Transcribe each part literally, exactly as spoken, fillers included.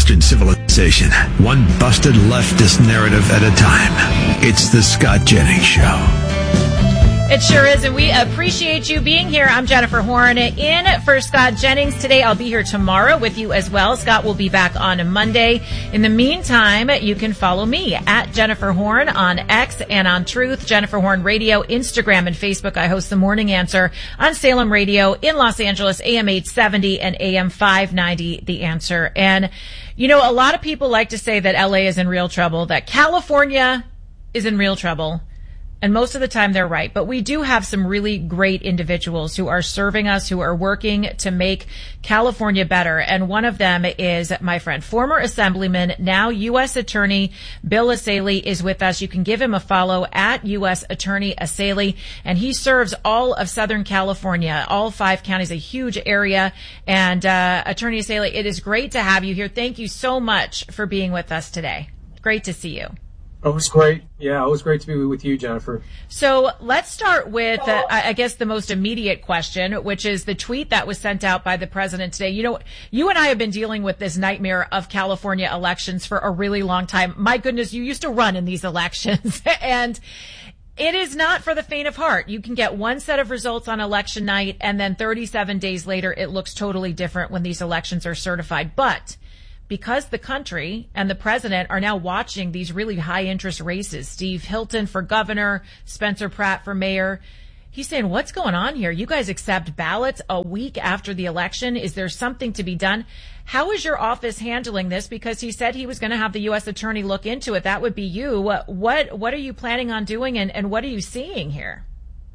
Western civilization, one busted leftist narrative at a time. It's the Scott Jennings Show. It sure is, and we appreciate you being here. I'm Jennifer Horn in for Scott Jennings today. I'll be here tomorrow with you as well. Scott will be back on Monday. In the meantime, you can follow me at Jennifer Horn on X and on Truth, Jennifer Horn Radio, Instagram, and Facebook. I host The Morning Answer on Salem Radio in Los Angeles, A M eight seventy and A M five ninety, The Answer. And, you know, a lot of people like to say that L A is in real trouble, that California is in real trouble. And most of the time they're right. But we do have some really great individuals who are serving us, who are working to make California better. And one of them is my friend, former Assemblyman, now U S Attorney Bill Essayli is with us. You can give him a follow at U S Attorney Essayli. And he serves all of Southern California, all five counties, a huge area. And uh, Attorney Essayli, it is great to have you here. Thank you so much for being with us today. Great to see you. It was great. Yeah, it was great to be with you, Jennifer. So let's start with, uh, I guess, the most immediate question, which is the tweet that was sent out by the president today. You know, you and I have been dealing with this nightmare of California elections for a really long time. My goodness, you used to run in these elections. And it is not for the faint of heart. You can get one set of results on election night, and then thirty-seven days later, it looks totally different when these elections are certified. But because the country and the president are now watching these really high interest races, Steve Hilton for governor, Spencer Pratt for mayor, he's saying, what's going on here? You guys accept ballots a week after the election. Is there something to be done? How is your office handling this? Because he said he was going to have the U S attorney look into it. That would be you. What, what are you planning on doing, and, and what are you seeing here?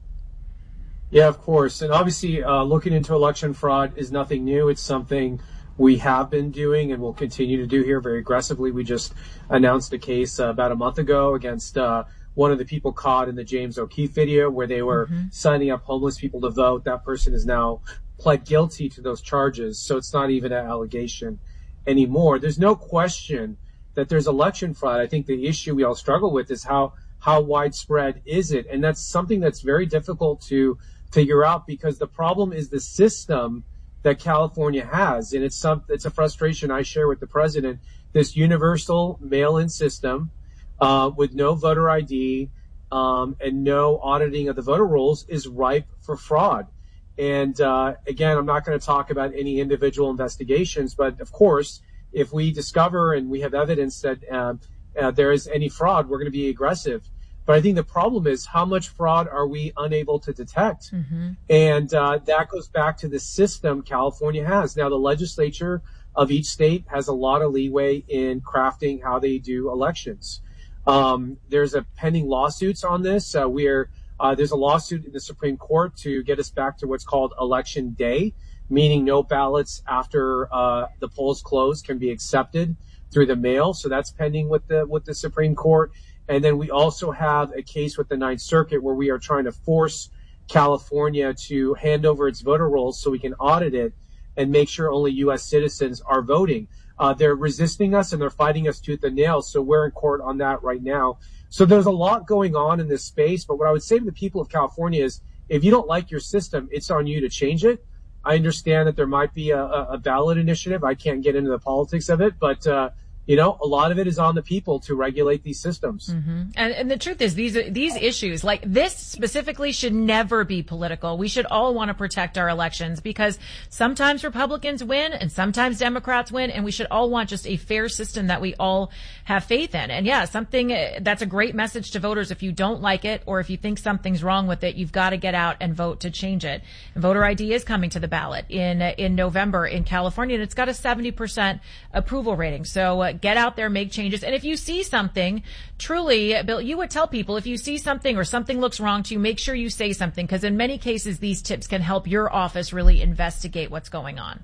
Yeah, of course. And obviously, uh, looking into election fraud is nothing new. It's something we have been doing and will continue to do here very aggressively. We just announced a case uh, about a month ago against uh, one of the people caught in the James O'Keefe video where they were mm-hmm. signing up homeless people to vote. That person is now pled guilty to those charges, so it's not even an allegation anymore. There's no question that there's election fraud. I think the issue we all struggle with is how how widespread is it? And that's something that's very difficult to figure out, because the problem is the system that California has. And it's some, it's a frustration I share with the president. This universal mail-in system, uh, with no voter I D, um, and no auditing of the voter rolls is ripe for fraud. And, uh, again, I'm not going to talk about any individual investigations, but of course, if we discover and we have evidence that, uh, uh there is any fraud, we're going to be aggressive. But I think the problem is, how much fraud are we unable to detect? Mm-hmm. And uh, that goes back to the system California has. Now, the legislature of each state has a lot of leeway in crafting how they do elections. Um, there's a pending lawsuits on this. Uh, we're, uh, there's a lawsuit in the Supreme Court to get us back to what's called election day, meaning no ballots after uh, the polls close can be accepted through the mail. So that's pending with the with the Supreme Court. And then we also have a case with the Ninth Circuit where we are trying to force California to hand over its voter rolls so we can audit it and make sure only U S citizens are voting. Uh, they're resisting us and they're fighting us tooth and nail. So we're in court on that right now. So there's a lot going on in this space. But what I would say to the people of California is, if you don't like your system, it's on you to change it. I understand that there might be a, a ballot initiative. I can't get into the politics of it, but, uh, you know, a lot of it is on the people to regulate these systems. Mm-hmm. And, and the truth is, these these issues, like this specifically, should never be political. We should all want to protect our elections, because sometimes Republicans win and sometimes Democrats win, and we should all want just a fair system that we all have faith in. And yeah, something that's a great message to voters. If you don't like it, or if you think something's wrong with it, you've got to get out and vote to change it. And voter I D is coming to the ballot in in November in California, and it's got a seventy percent approval rating. So uh, get out there, make changes. And if you see something, truly, Bill, you would tell people, if you see something or something looks wrong to you, make sure you say something, because in many cases, these tips can help your office really investigate what's going on.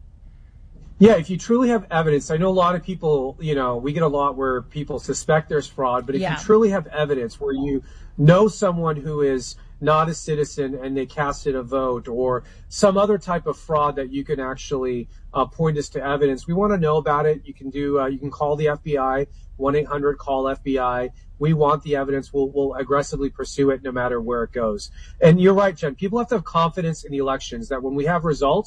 Yeah, if you truly have evidence, I know a lot of people, you know, we get a lot where people suspect there's fraud, but if yeah. you truly have evidence where you know someone who is not a citizen and they casted a vote, or some other type of fraud that you can actually uh, point us to evidence, we want to know about it. You can do, uh, you can call the F B I, one eight hundred call F B I. We want the evidence. We'll, we'll aggressively pursue it no matter where it goes. And you're right, Jen. People have to have confidence in the elections that when we have results,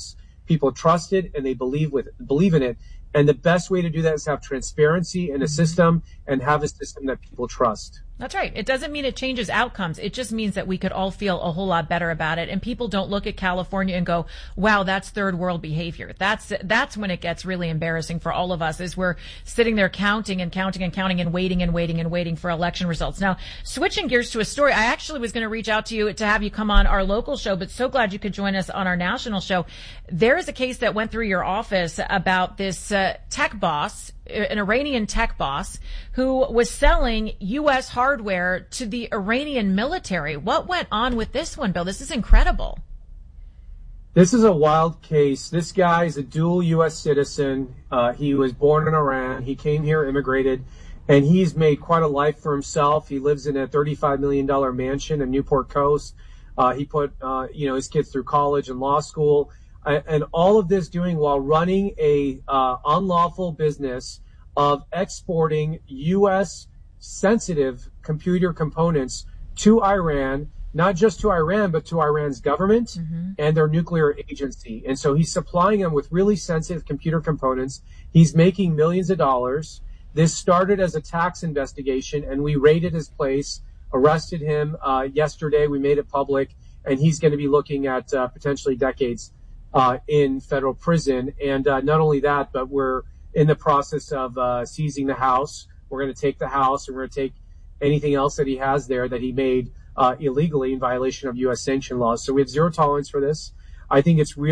People trust it and they believe with believe in it. And the best way to do that is have transparency in a system and have a system that people trust. That's right. It doesn't mean it changes outcomes. It just means that we could all feel a whole lot better about it. And people don't look at California and go, wow, that's third world behavior. That's, that's when it gets really embarrassing for all of us, is we're sitting there counting and counting and counting and waiting and waiting and waiting for election results. Now, switching gears to a story, I actually was going to reach out to you to have you come on our local show, but so glad you could join us on our national show. There is a case that went through your office about this uh, tech boss, an Iranian tech boss who was selling U S hardware to the Iranian military. What went on with this one, Bill? This is incredible. This is a wild case. This guy is a dual U S citizen. Uh, he was born in Iran. He came here, immigrated, and he's made quite a life for himself. He lives in a thirty-five million dollars mansion in Newport Coast. Uh, he put, uh, you know, his kids through college and law school. And all of this doing while running a uh, unlawful business of exporting U S sensitive computer components to Iran, not just to Iran, but to Iran's government mm-hmm. and their nuclear agency. And so he's supplying them with really sensitive computer components. He's making millions of dollars. This started as a tax investigation, and we raided his place, arrested him uh, yesterday. We made it public, and he's going to be looking at uh, potentially decades Uh, in federal prison. And uh, not only that, but we're in the process of uh, seizing the house. We're going to take the house, and we're going to take anything else that he has there that he made uh, illegally in violation of U S sanction laws. So we have zero tolerance for this. I think it's really